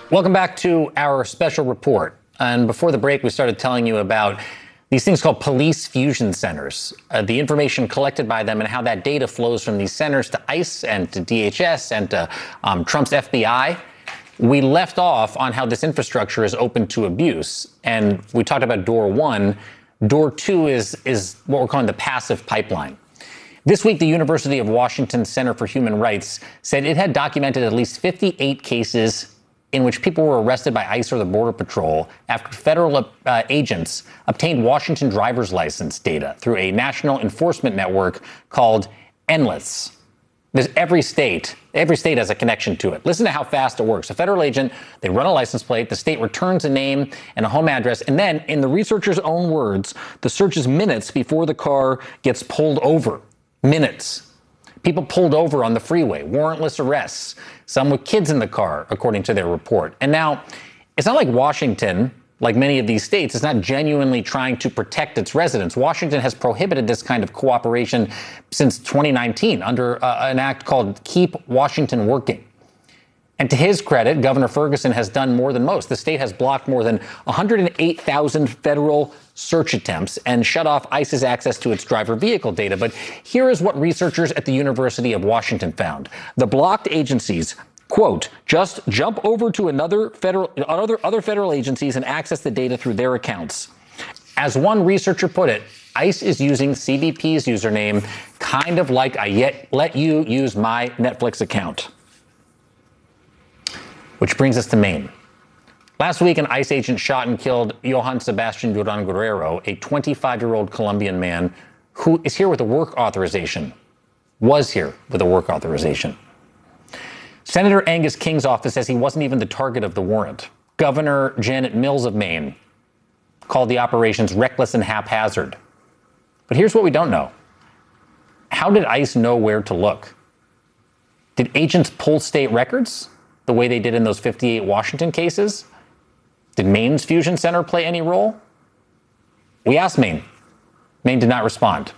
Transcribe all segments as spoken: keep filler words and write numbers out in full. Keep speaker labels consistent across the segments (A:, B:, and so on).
A: Welcome back to our special report. And before the break, we started telling you about these things called police fusion centers, uh, the information collected by them and how that data flows from these centers to ICE and to D H S and to um, Trump's F B I. We left off on how this infrastructure is open to abuse. And we talked about door one. Door two is, is what we're calling the passive pipeline. This week, the University of Washington Center for Human Rights said it had documented at least fifty-eight cases in which people were arrested by ICE or the Border Patrol after federal uh, agents obtained Washington driver's license data through a national enforcement network called NLIS. There's every state, every state has a connection to it. Listen to how fast it works. A federal agent, they run a license plate, the state returns a name and a home address, and then, in the researcher's own words, the search is minutes before the car gets pulled over. Minutes. People pulled over on the freeway, warrantless arrests, some with kids in the car, according to their report. And now, it's not like Washington, like many of these states, is not genuinely trying to protect its residents. Washington has prohibited this kind of cooperation since twenty nineteen under uh, an act called Keep Washington Working. And to his credit, Governor Ferguson has done more than most. The state has blocked more than one hundred eight thousand federal search attempts and shut off ICE's access to its driver vehicle data. But here is what researchers at the University of Washington found. The blocked agencies, quote, just jump over to another federal, other, other federal agencies and access the data through their accounts. As one researcher put it, ICE is using C B P's username, kind of like I yet let you use my Netflix account. Which brings us to Maine. Last week, an ICE agent shot and killed Johann Sebastian Duran Guerrero, a twenty-five-year-old Colombian man who is here with a work authorization, was here with a work authorization. Senator Angus King's office says he wasn't even the target of the warrant. Governor Janet Mills of Maine called the operations reckless and haphazard. But here's what we don't know. How did ICE know where to look? Did agents pull state records the way they did in those fifty-eight Washington cases? Did Maine's fusion center play any role? We asked Maine. Maine did not respond.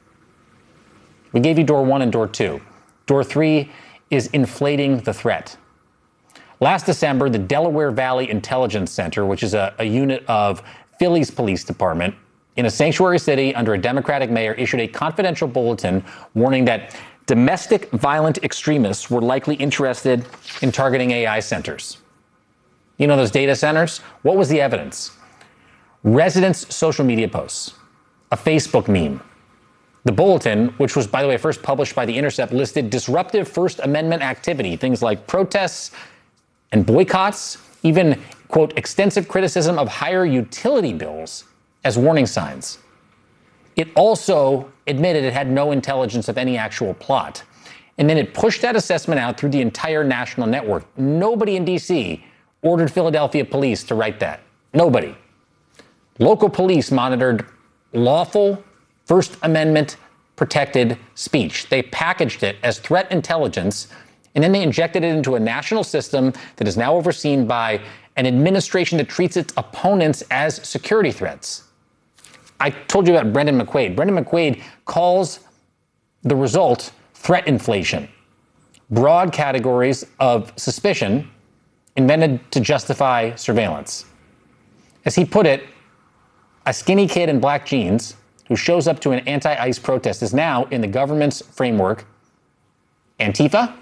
A: We gave you door one and door two. Door three is inflating the threat. Last December, the Delaware Valley Intelligence Center, which is a, a unit of Philly's police department in a sanctuary city under a Democratic mayor, issued a confidential bulletin warning that domestic violent extremists were likely interested in targeting A I centers. You know those data centers? What was the evidence? Residents' social media posts, a Facebook meme. The bulletin, which was, by the way, first published by The Intercept, listed disruptive First Amendment activity, things like protests and boycotts, even, quote, extensive criticism of higher utility bills as warning signs. It also admitted it had no intelligence of any actual plot. And then it pushed that assessment out through the entire national network. Nobody in D C ordered Philadelphia police to write that. Nobody. Local police monitored lawful First Amendment protected speech. They packaged it as threat intelligence, and then they injected it into a national system that is now overseen by an administration that treats its opponents as security threats. I told you about Brendan McQuaid. Brendan McQuaid calls the result threat inflation. Broad categories of suspicion invented to justify surveillance. As he put it, a skinny kid in black jeans who shows up to an anti-ICE protest is now, in the government's framework, Antifa?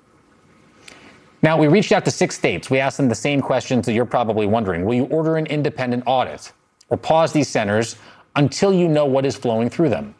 A: Now, we reached out to six states. We asked them the same questions that you're probably wondering. Will you order an independent audit or pause these centers until you know what is flowing through them?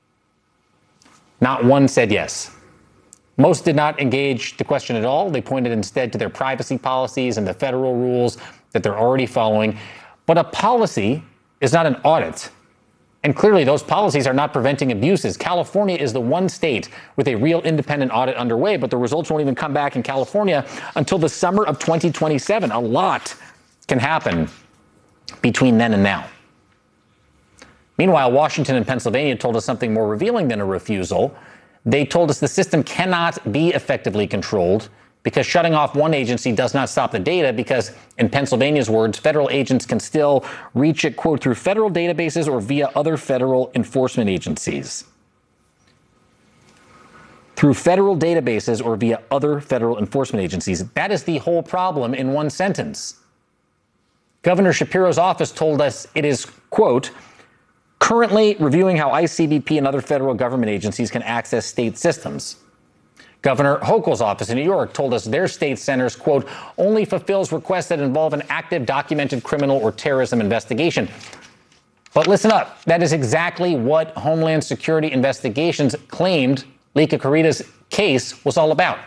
A: Not one said yes. Most did not engage the question at all. They pointed instead to their privacy policies and the federal rules that they're already following. But a policy is not an audit. And clearly those policies are not preventing abuses. California is the one state with a real independent audit underway, but the results won't even come back in California until the summer of twenty twenty-seven. A lot can happen between then and now. Meanwhile, Washington and Pennsylvania told us something more revealing than a refusal. They told us the system cannot be effectively controlled because shutting off one agency does not stop the data because, in Pennsylvania's words, federal agents can still reach it, quote, through federal databases or via other federal enforcement agencies. through federal databases or via other federal enforcement agencies. That is the whole problem in one sentence. Governor Shapiro's office told us it is, quote, currently reviewing how I C B P and other federal government agencies can access state systems. Governor Hochul's office in New York told us their state centers, quote, only fulfills requests that involve an active documented criminal or terrorism investigation. But listen up, that is exactly what Homeland Security Investigations claimed Lika Kurita's case was all about.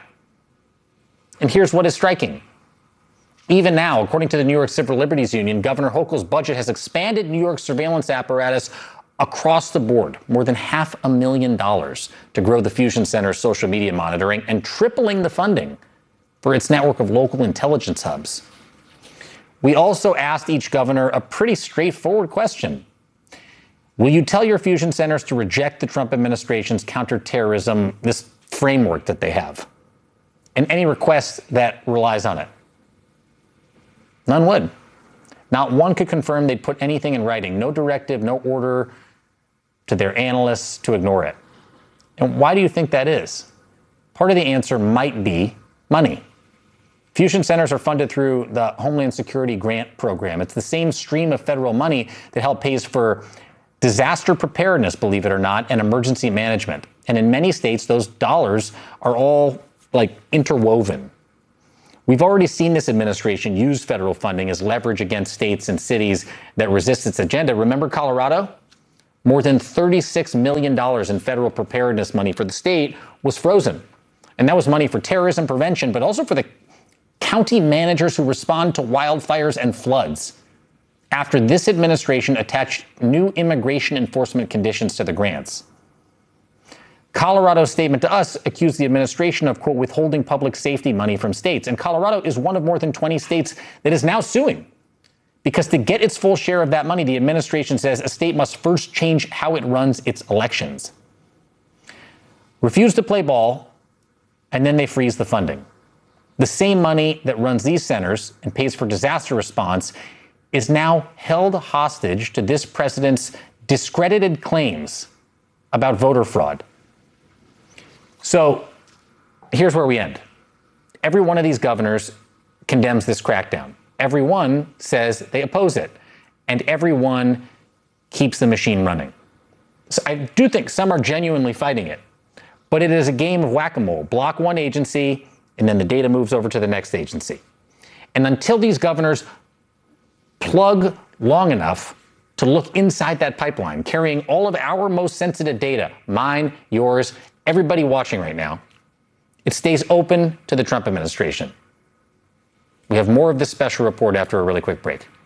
A: And here's what is striking. Even now, according to the New York Civil Liberties Union, Governor Hochul's budget has expanded New York's surveillance apparatus across the board, more than half a million dollars to grow the Fusion Center's social media monitoring and tripling the funding for its network of local intelligence hubs. We also asked each governor a pretty straightforward question. Will you tell your Fusion Centers to reject the Trump administration's counterterrorism, this framework that they have, and any request that relies on it? None would. Not one could confirm they'd put anything in writing, no directive, no order to their analysts to ignore it. And why do you think that is? Part of the answer might be money. Fusion Centers are funded through the Homeland Security Grant Program. It's the same stream of federal money that help pays for disaster preparedness, believe it or not, and emergency management. And in many states, those dollars are all like interwoven. We've already seen this administration use federal funding as leverage against states and cities that resist its agenda. Remember Colorado? More than thirty-six million dollars in federal preparedness money for the state was frozen. And that was money for terrorism prevention, but also for the county managers who respond to wildfires and floods. After this administration attached new immigration enforcement conditions to the grants. Colorado's statement to us accused the administration of, quote, withholding public safety money from states. And Colorado is one of more than twenty states that is now suing. Because to get its full share of that money, the administration says a state must first change how it runs its elections. Refuse to play ball, and then they freeze the funding. The same money that runs these centers and pays for disaster response is now held hostage to this president's discredited claims about voter fraud. So here's where we end. Every one of these governors condemns this crackdown. Every one says they oppose it. And every one keeps the machine running. So I do think some are genuinely fighting it. But it is a game of whack-a-mole. Block one agency, and then the data moves over to the next agency. And until these governors plug long enough to look inside that pipeline, carrying all of our most sensitive data, mine, yours, everybody watching right now, it stays open to the Trump administration. We have more of this special report after a really quick break.